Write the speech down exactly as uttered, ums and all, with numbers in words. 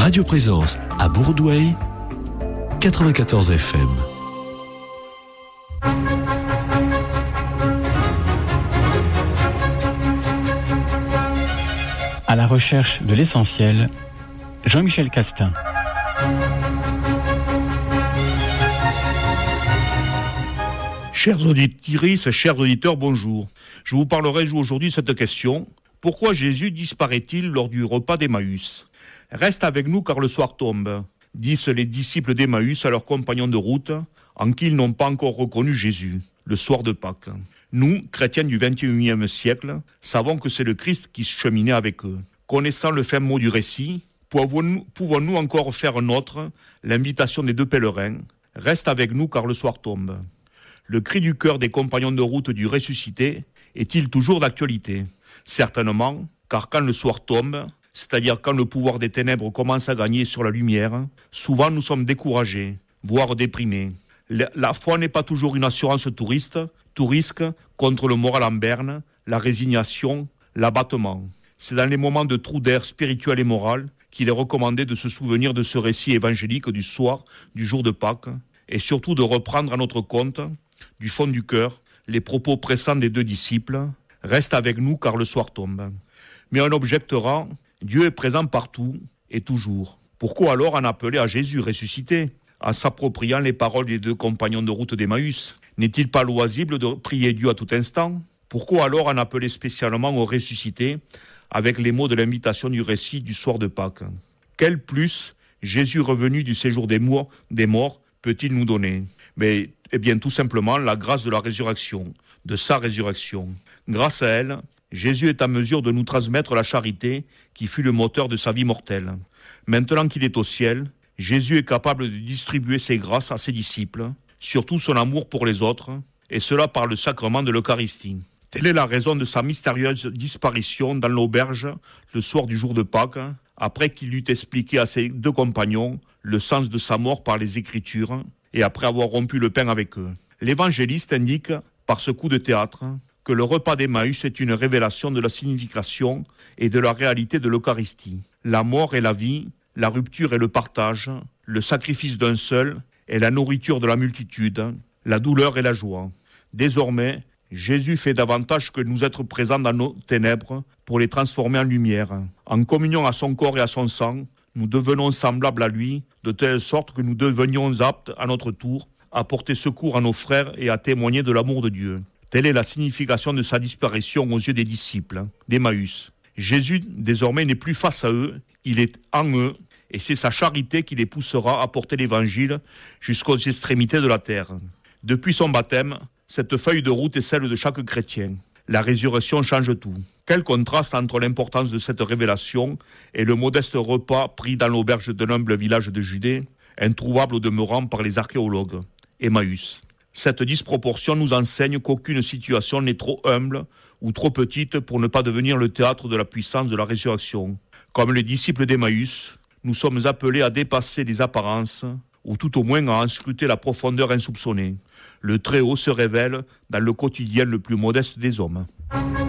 Radio Présence à Bourdoueil, quatre-vingt-quatorze F M. À la recherche de l'essentiel, Jean-Michel Castin. Chers auditrices, chers auditeurs, bonjour. Je vous parlerai aujourd'hui de cette question. Pourquoi Jésus disparaît-il lors du repas d'Emmaüs ? Reste avec nous car le soir tombe, disent les disciples d'Emmaüs à leurs compagnons de route, en qui ils n'ont pas encore reconnu Jésus, le soir de Pâques. Nous, chrétiens du vingt et unième siècle, savons que c'est le Christ qui cheminait avec eux. Connaissant le fin mot du récit, pouvons-nous, pouvons-nous encore faire nôtre l'invitation des deux pèlerins ? Reste avec nous car le soir tombe. Le cri du cœur des compagnons de route du ressuscité est-il toujours d'actualité ? Certainement, car quand le soir tombe, c'est-à-dire quand le pouvoir des ténèbres commence à gagner sur la lumière, souvent nous sommes découragés, voire déprimés. La foi n'est pas toujours une assurance touriste, tout risque contre le moral en berne, la résignation, l'abattement. C'est dans les moments de trou d'air spirituel et moral qu'il est recommandé de se souvenir de ce récit évangélique du soir, du jour de Pâques, et surtout de reprendre à notre compte, du fond du cœur, les propos pressants des deux disciples. Reste avec nous car le soir tombe. Mais on objectera, Dieu est présent partout et toujours. Pourquoi alors en appeler à Jésus ressuscité, en s'appropriant les paroles des deux compagnons de route d'Emmaüs ? N'est-il pas loisible de prier Dieu à tout instant ? Pourquoi alors en appeler spécialement au ressuscité avec les mots de l'invitation du récit du soir de Pâques ? Quel plus Jésus revenu du séjour des morts, des morts peut-il nous donner ? Mais, eh bien, tout simplement la grâce de la résurrection, de sa résurrection. Grâce à elle, Jésus est en mesure de nous transmettre la charité qui fut le moteur de sa vie mortelle. Maintenant qu'il est au ciel, Jésus est capable de distribuer ses grâces à ses disciples, surtout son amour pour les autres, et cela par le sacrement de l'Eucharistie. Telle est la raison de sa mystérieuse disparition dans l'auberge le soir du jour de Pâques, après qu'il eut expliqué à ses deux compagnons le sens de sa mort par les Écritures, et après avoir rompu le pain avec eux. L'évangéliste indique, par ce coup de théâtre, que le repas d'Emmaüs est une révélation de la signification et de la réalité de l'Eucharistie. La mort et la vie, la rupture et le partage, le sacrifice d'un seul et la nourriture de la multitude, la douleur et la joie. Désormais, Jésus fait davantage que nous être présents dans nos ténèbres pour les transformer en lumière. En communion à son corps et à son sang, nous devenons semblables à lui, de telle sorte que nous devenions aptes, à notre tour, à porter secours à nos frères et à témoigner de l'amour de Dieu. Telle est la signification de sa disparition aux yeux des disciples, d'Emmaüs. Jésus, désormais, n'est plus face à eux, il est en eux, et c'est sa charité qui les poussera à porter l'évangile jusqu'aux extrémités de la terre. Depuis son baptême, cette feuille de route est celle de chaque chrétien. La résurrection change tout. Quel contraste entre l'importance de cette révélation et le modeste repas pris dans l'auberge d'un humble village de Judée, introuvable au demeurant par les archéologues, Emmaüs. Cette disproportion nous enseigne qu'aucune situation n'est trop humble ou trop petite pour ne pas devenir le théâtre de la puissance de la résurrection. Comme les disciples d'Emmaüs, nous sommes appelés à dépasser les apparences, ou tout au moins à en scruter la profondeur insoupçonnée. Le Très-Haut se révèle dans le quotidien le plus modeste des hommes.